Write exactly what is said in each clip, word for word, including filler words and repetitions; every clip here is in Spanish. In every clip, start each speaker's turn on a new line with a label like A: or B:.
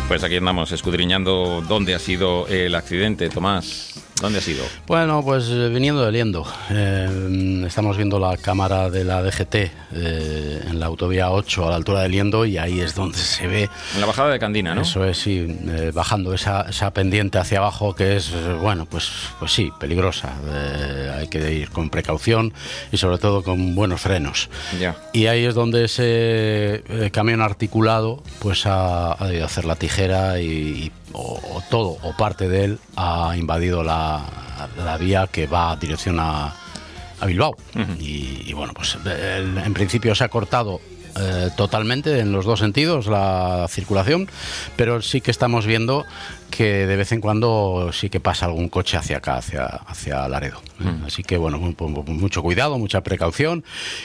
A: Pues aquí andamos escudriñando dónde ha sido el accidente, Tomás. ¿Dónde ha sido?
B: Bueno, pues eh, viniendo de Liendo. Eh, estamos viendo la cámara de la D G T eh, en la autovía ocho a la altura de Liendo, y ahí es donde se ve...
A: En la bajada de Candina, ¿no?
B: Eso es, sí, eh, bajando esa, esa pendiente hacia abajo que es, eh, bueno, pues, pues sí, peligrosa. Eh, hay que ir con precaución y sobre todo con buenos frenos.
A: Ya.
B: Y ahí es donde ese eh, camión articulado pues ha, ha debido hacer la tijera y, y o, o todo o parte de él ha invadido la, la vía que va dirección a, a Bilbao. Uh-huh. y, y bueno, pues el, en principio se ha cortado eh, totalmente en los dos sentidos la circulación, pero sí que estamos viendo que de vez en cuando sí que pasa algún coche hacia acá, hacia, hacia Laredo. Uh-huh. Así que bueno, mucho cuidado, mucha precaución,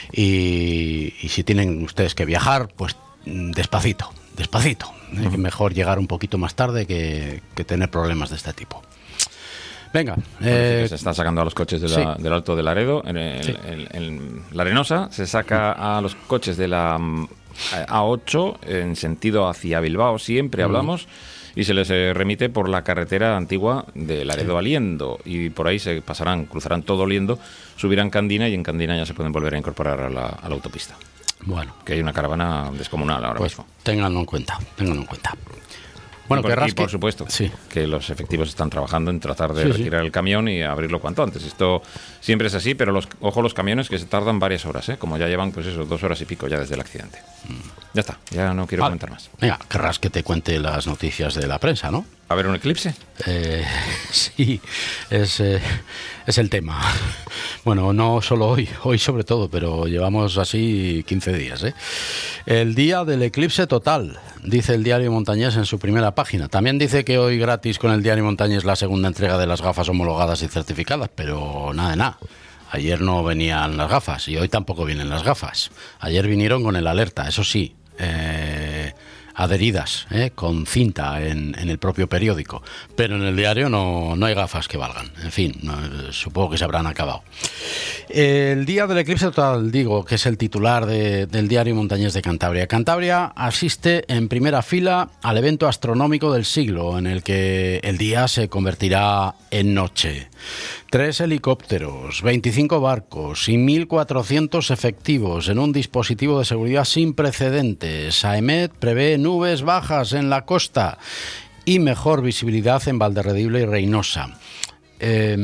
B: y, y si tienen ustedes que viajar, pues despacito, despacito. Uh-huh. Es mejor llegar un poquito más tarde que, que tener problemas de este tipo. Venga. Eh,
A: se están sacando a los coches de la, sí. del Alto de Laredo. En, el, sí. en, en La Arenosa se saca a los coches de la A ocho en sentido hacia Bilbao, siempre hablamos, uh-huh. y se les remite por la carretera antigua de Laredo sí. a Liendo, y por ahí se pasarán, cruzarán todo Liendo, subirán Candina, y en Candina ya se pueden volver a incorporar a la, a la autopista.
B: Bueno,
A: que hay una caravana descomunal ahora
B: pues
A: mismo.
B: Ténganlo en cuenta, ténganlo en cuenta.
A: Bueno, y por, que rasque, y por supuesto, sí. que los efectivos están trabajando en tratar de sí, retirar sí. el camión y abrirlo cuanto antes. Esto siempre es así, pero los, ojo los camiones que se tardan varias horas, ¿eh? Como ya llevan, pues eso, dos horas y pico ya desde el accidente. Mm. Ya está, ya no quiero vale. comentar más.
B: Venga, querrás que te cuente las noticias de la prensa, ¿no?
A: ¿A ver un eclipse?
B: Eh, sí, es, eh, es el tema. Bueno, no solo hoy, hoy sobre todo, pero llevamos así quince días, ¿eh? El día del eclipse total, dice el Diario Montañés en su primera página. También dice que hoy gratis con el Diario Montañés la segunda entrega de las gafas homologadas y certificadas, pero nada de nada. Ayer no venían las gafas y hoy tampoco vienen las gafas. Ayer vinieron con el alerta, eso sí, eh... adheridas, ¿eh? con cinta en, en el propio periódico, pero en el diario no, no hay gafas que valgan. En fin, no, supongo que se habrán acabado. El día del eclipse total, digo, que es el titular de, del Diario Montañés de Cantabria. Cantabria asiste en primera fila al evento astronómico del siglo, en el que el día se convertirá en noche. Tres helicópteros, veinticinco barcos y mil cuatrocientos efectivos en un dispositivo de seguridad sin precedentes. AEMET prevé nubes bajas en la costa y mejor visibilidad en Valderredible y Reynosa. Eh,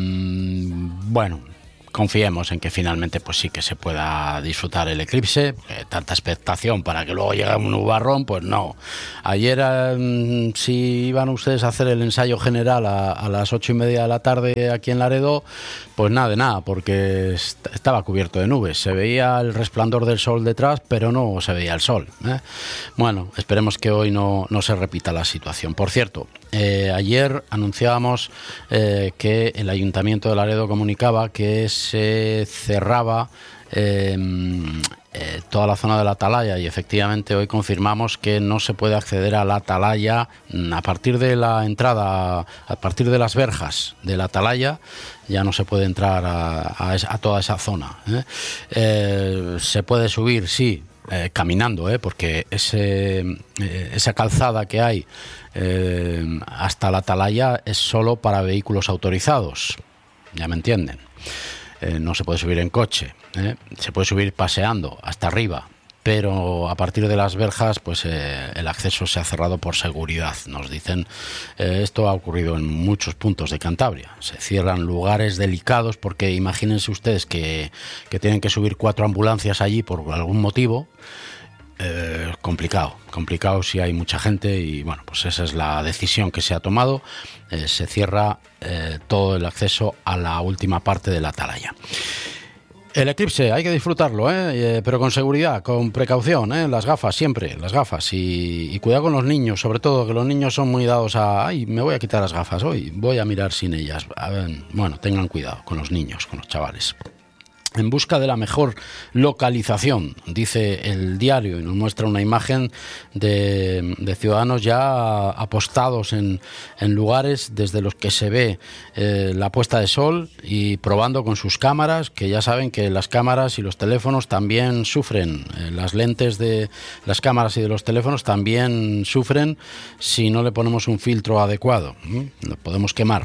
B: bueno, confiemos en que finalmente pues sí que se pueda disfrutar el eclipse. Eh, tanta expectación para que luego llegue un nubarrón, pues no. Ayer, eh, si iban ustedes a hacer el ensayo general a, a las ocho y media de la tarde aquí en Laredo, pues nada de nada, porque est- estaba cubierto de nubes. Se veía el resplandor del sol detrás, pero no se veía el sol, ¿eh? Bueno, esperemos que hoy no, no se repita la situación. Por cierto, eh, ayer anunciábamos eh, que el Ayuntamiento de Laredo comunicaba que se cerraba eh, eh, toda la zona de la Atalaya, y efectivamente hoy confirmamos que no se puede acceder a la Atalaya a partir de la entrada, a partir de las verjas de la Atalaya. Ya no se puede entrar a, a, a toda esa zona, ¿eh? Eh, se puede subir, sí, eh, caminando, ¿eh? Porque ese, eh, esa calzada que hay eh, hasta la Atalaya es solo para vehículos autorizados, ya me entienden. Eh, no se puede subir en coche, ¿eh? Se puede subir paseando hasta arriba, pero a partir de las verjas pues eh, el acceso se ha cerrado por seguridad, nos dicen. Eh, esto ha ocurrido en muchos puntos de Cantabria. Se cierran lugares delicados porque imagínense ustedes que, que tienen que subir cuatro ambulancias allí por algún motivo. Eh, complicado, complicado si hay mucha gente, y bueno, pues esa es la decisión que se ha tomado. Eh, se cierra eh, todo el acceso a la última parte de la Atalaya. El eclipse hay que disfrutarlo, ¿eh? Eh, pero con seguridad, con precaución, ¿eh? Las gafas siempre, las gafas, y, y cuidado con los niños, sobre todo, que los niños son muy dados a, ay, me voy a quitar las gafas hoy, voy a mirar sin ellas. A ver, bueno, tengan cuidado con los niños, con los chavales. en busca de la mejor localización, dice el diario, y nos muestra una imagen de, de ciudadanos ya apostados en, en lugares desde los que se ve eh, la puesta de sol y probando con sus cámaras, que ya saben que las cámaras y los teléfonos también sufren, eh, las lentes de las cámaras y de los teléfonos también sufren si no le ponemos un filtro adecuado, ¿eh? Lo podemos quemar.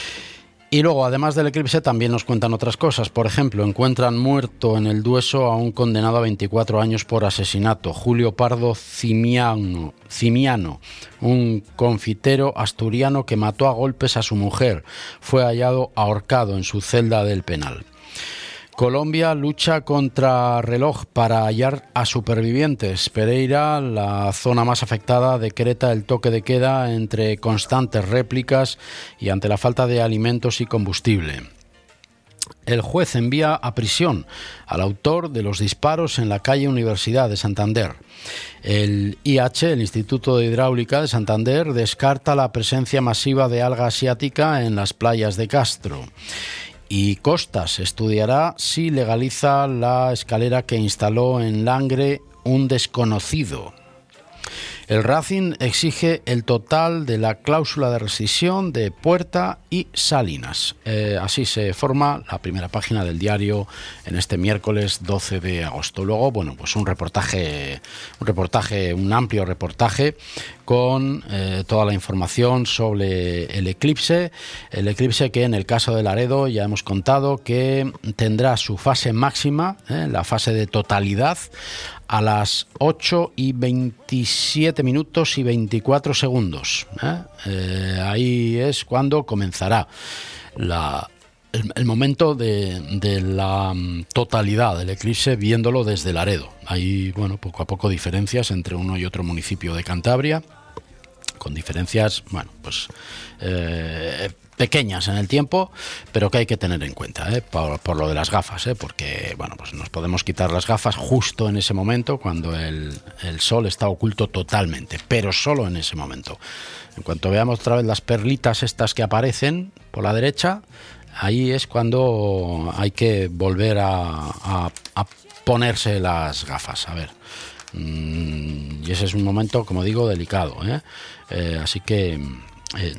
B: Y luego, además del eclipse, también nos cuentan otras cosas. Por ejemplo, encuentran muerto en el Dueso a un condenado a veinticuatro años por asesinato, Julio Pardo Cimiano, Cimiano, un confitero asturiano que mató a golpes a su mujer. Fue hallado ahorcado en su celda del penal. Colombia lucha contra reloj para hallar a supervivientes. Pereira, la zona más afectada, decreta el toque de queda entre constantes réplicas y ante la falta de alimentos y combustible. El juez envía a prisión al autor de los disparos en la calle Universidad de Santander. El I H, el Instituto de Hidráulica de Santander, descarta la presencia masiva de alga asiática en las playas de Castro. Y Costas estudiará si legaliza la escalera que instaló en Langre un desconocido. El Racing exige el total de la cláusula de rescisión de Puerta y Salinas. Eh, así se forma la primera página del diario en este miércoles doce de agosto. Luego, bueno, pues un reportaje, un reportaje, un amplio reportaje con eh, toda la información sobre el eclipse. El eclipse que en el caso de Laredo ya hemos contado que tendrá su fase máxima, eh, la fase de totalidad, a las ocho y veintisiete minutos y veinticuatro segundos. ¿eh? Eh, ahí es cuando comenzará la, el, el momento de, de la totalidad del eclipse, viéndolo desde Laredo. Hay, bueno, poco a poco diferencias entre uno y otro municipio de Cantabria, con diferencias, bueno, pues eh, pequeñas en el tiempo, pero que hay que tener en cuenta, ¿eh? por, por lo de las gafas, ¿eh? porque bueno, pues nos podemos quitar las gafas justo en ese momento cuando el, el sol está oculto totalmente, pero solo en ese momento. En cuanto veamos otra vez las perlitas estas que aparecen por la derecha, ahí es cuando hay que volver a, a, a ponerse las gafas. A ver, mm, y ese es un momento, como digo, delicado, ¿eh? Eh, así que eh,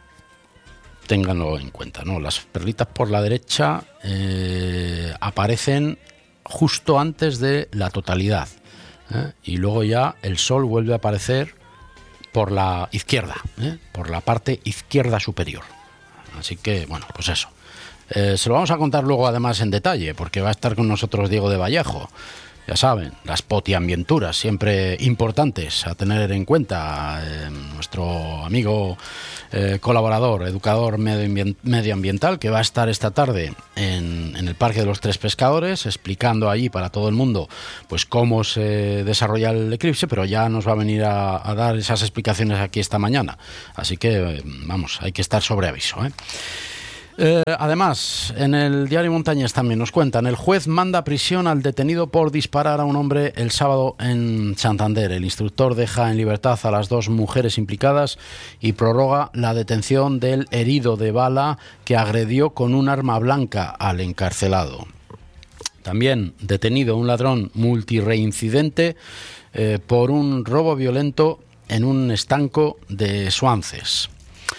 B: ténganlo en cuenta, ¿no? Las perlitas por la derecha eh, aparecen justo antes de la totalidad, ¿eh? Y luego ya el sol vuelve a aparecer por la izquierda, ¿eh? por la parte izquierda superior. Así que, bueno, pues eso. Eh, se lo vamos a contar luego además en detalle, porque va a estar con nosotros Diego de Vallejo. Ya saben, las potiambienturas, siempre importantes a tener en cuenta. Eh, nuestro amigo eh, colaborador, educador medioambiental, que va a estar esta tarde en, en el Parque de los Tres Pescadores, explicando allí para todo el mundo pues cómo se desarrolla el eclipse, pero ya nos va a venir a, a dar esas explicaciones aquí esta mañana. Así que, vamos, hay que estar sobre aviso, ¿eh? Eh, además, en el diario Montañés también nos cuentan, el juez manda a prisión al detenido por disparar a un hombre el sábado en Santander. El instructor deja en libertad a las dos mujeres implicadas y prorroga la detención del herido de bala que agredió con un arma blanca al encarcelado. También detenido un ladrón multireincidente eh, por un robo violento en un estanco de Suances.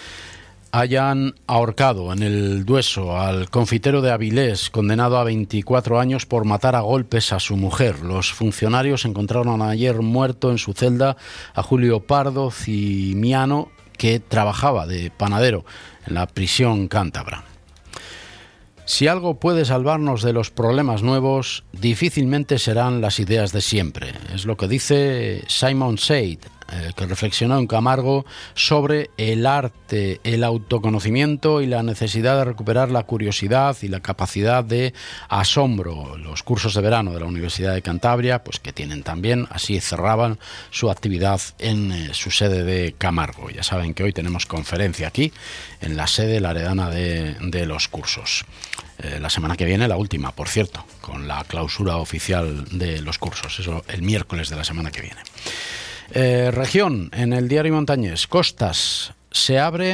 B: Hayan ahorcado en el Dueso al confitero de Avilés, condenado a veinticuatro años por matar a golpes a su mujer. Los funcionarios encontraron ayer muerto en su celda a Julio Pardo Cimiano, que trabajaba de panadero en la prisión cántabra. Si algo puede salvarnos de los problemas nuevos, difícilmente serán las ideas de siempre. Es lo que dice Simon Said, eh, que reflexionó en Camargo sobre el arte, el autoconocimiento y la necesidad de recuperar la curiosidad y la capacidad de asombro. Los cursos de verano de la Universidad de Cantabria, pues que tienen también, así cerraban su actividad en eh, su sede de Camargo. Ya saben que hoy tenemos conferencia aquí, en la sede laredana de, de los cursos. Eh, la semana que viene, la última, por cierto, con la clausura oficial de los cursos, eso el miércoles de la semana que viene. Eh, región, en el diario Montañés, Costas, se abre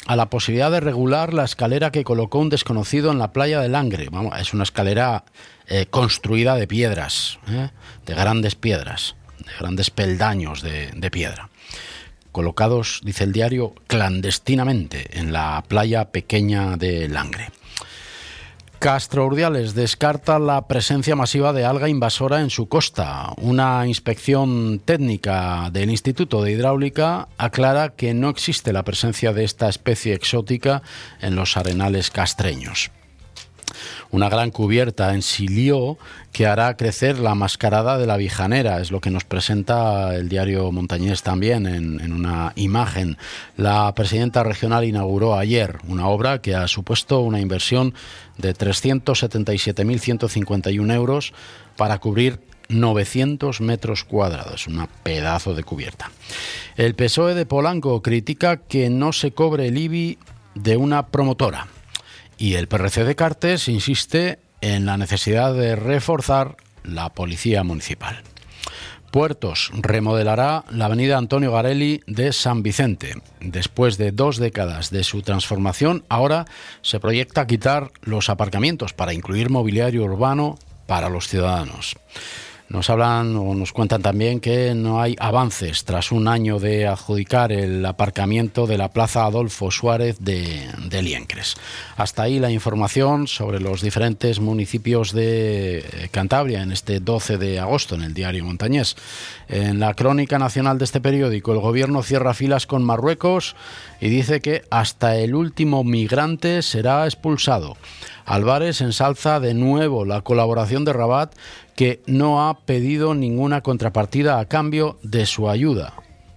B: a la posibilidad de regular la escalera que colocó un desconocido en la playa de Langre. Vamos, es una escalera eh, construida de piedras, ¿eh? de grandes piedras, de grandes peldaños de, de piedra, colocados, dice el diario, clandestinamente en la playa pequeña de Langre. Castro Urdiales descarta la presencia masiva de alga invasora en su costa. Una inspección técnica del Instituto de Hidráulica aclara que no existe la presencia de esta especie exótica en los arenales castreños. Una gran cubierta en Silió que hará crecer la mascarada de la Vijanera, es lo que nos presenta el diario Montañés también en, en una imagen. La presidenta regional inauguró ayer una obra que ha supuesto una inversión de trescientos setenta y siete mil ciento cincuenta y uno euros para cubrir novecientos metros cuadrados, un pedazo de cubierta. El P S O E de Polanco critica que no se cobre el I B I de una promotora. Y el P R C de Cartes insiste en la necesidad de reforzar la policía municipal. Puertos remodelará la avenida Antonio Garelli de San Vicente. Después de dos décadas de su transformación, ahora se proyecta quitar los aparcamientos para incluir mobiliario urbano para los ciudadanos. Nos hablan o nos cuentan también que no hay avances tras un año de adjudicar el aparcamiento de la Plaza Adolfo Suárez de, de Liencres. Hasta ahí la información sobre los diferentes municipios de Cantabria en este doce de agosto en el diario Montañés. En la crónica nacional de este periódico, el gobierno cierra filas con Marruecos y dice que hasta el último migrante será expulsado. Álvarez ensalza de nuevo la colaboración de Rabat, que no ha pedido ninguna contrapartida a cambio de su ayuda.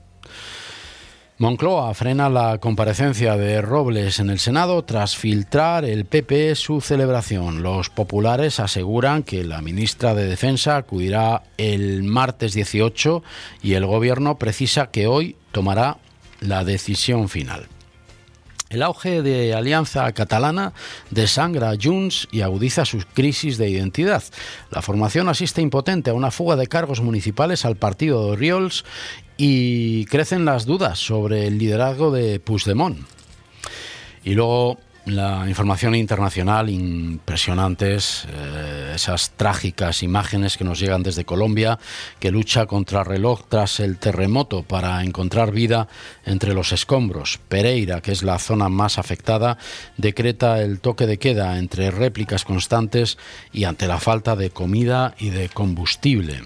B: Moncloa frena la comparecencia de Robles en el Senado tras filtrar el P P su celebración. Los populares aseguran que la ministra de Defensa acudirá el martes dieciocho y el gobierno precisa que hoy tomará la decisión final. El auge de Alianza Catalana desangra a Junts y agudiza su crisis de identidad. La formación asiste impotente a una fuga de cargos municipales al partido de Oriols y crecen las dudas sobre el liderazgo de Puigdemont. Y luego la información internacional, impresionantes, eh, esas trágicas imágenes que nos llegan desde Colombia, que lucha contra reloj tras el terremoto para encontrar vida entre los escombros. Pereira, que es la zona más afectada, decreta el toque de queda entre réplicas constantes y ante la falta de comida y de combustible.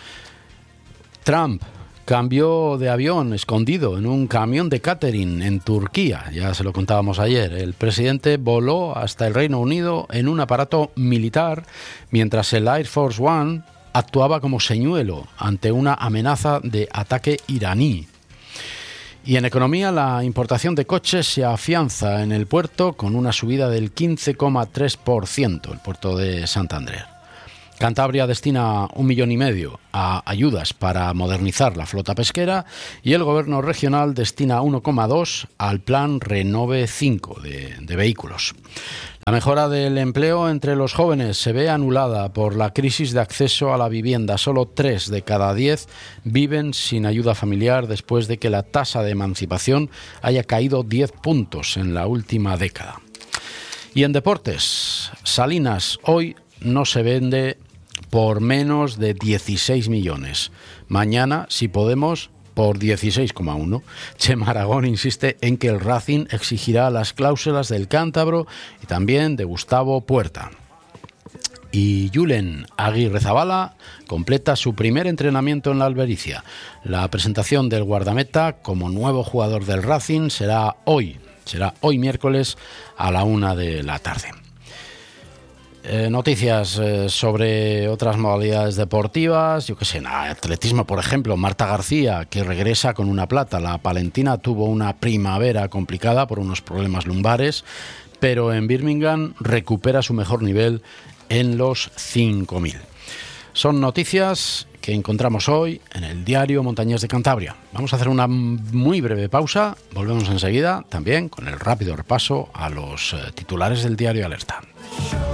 B: Trump cambió de avión escondido en un camión de catering en Turquía, ya se lo contábamos ayer. El presidente voló hasta el Reino Unido en un aparato militar, mientras el Air Force One actuaba como señuelo ante una amenaza de ataque iraní. Y en economía, la importación de coches se afianza en el puerto con una subida del quince coma tres por ciento, el puerto de Santander. Cantabria destina un millón y medio a ayudas para modernizar la flota pesquera y el gobierno regional destina uno coma dos al plan Renove cinco de, de vehículos. La mejora del empleo entre los jóvenes se ve anulada por la crisis de acceso a la vivienda. Solo tres de cada diez viven sin ayuda familiar después de que la tasa de emancipación haya caído diez puntos en la última década. Y en deportes, Salinas hoy no se vende por menos de dieciséis millones. Mañana, si podemos, por dieciséis coma uno. Chema Aragón insiste en que el Racing exigirá las cláusulas del cántabro y también de Gustavo Puerta. Y Julen Aguirrezabala completa su primer entrenamiento en la Albericia. La presentación del guardameta como nuevo jugador del Racing será hoy, será hoy miércoles a la una de la tarde. Eh, noticias eh, sobre otras modalidades deportivas, yo que sé, en atletismo, por ejemplo, Marta García, que regresa con una plata. La palentina tuvo una primavera complicada por unos problemas lumbares, pero en Birmingham recupera su mejor nivel en los cinco mil. Son noticias que encontramos hoy en el diario Montañés de Cantabria. Vamos a hacer una muy breve pausa, volvemos enseguida también con el rápido repaso a los eh, titulares del diario Alerta.